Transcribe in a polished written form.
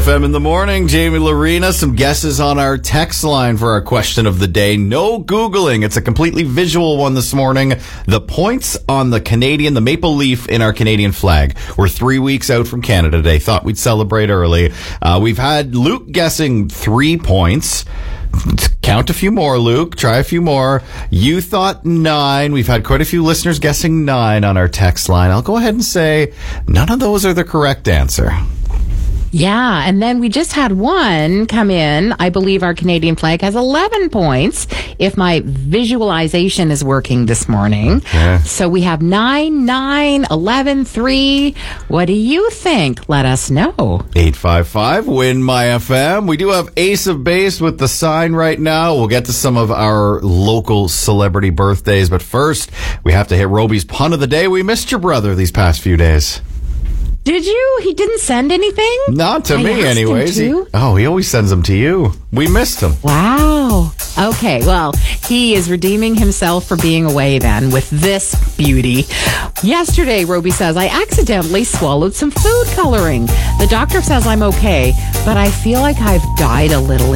FM in the morning. Jamie Lorena, some guesses on our text line for our question of the day. No Googling. It's a completely visual one this morning. The points on the maple leaf in our Canadian flag. We're 3 weeks out from Canada Day. Thought we'd celebrate early. We've had Luke guessing 3 points. Count a few more, Luke. Try a few more. You thought 9. We've had quite a few listeners guessing 9 on our text line. I'll go ahead and say none of those are the correct answer. Yeah, and then we just had one come in. I believe our Canadian flag has 11 points, if my visualization is working this morning. Okay. So we have 9, 9, 11, 3. What do you think? Let us know. 855 Win My FM. We do have Ace of Base with the sign right now. We'll get to some of our local celebrity birthdays, but first we have to hit Roby's pun of the day. We missed your brother these past few days. Did you? He didn't send anything? Not to me, anyways. He always sends them to you. We missed him. Wow. Okay, well, he is redeeming himself for being away then with this beauty. Yesterday, Roby says, I accidentally swallowed some food coloring. The doctor says I'm okay, but I feel like I've died a little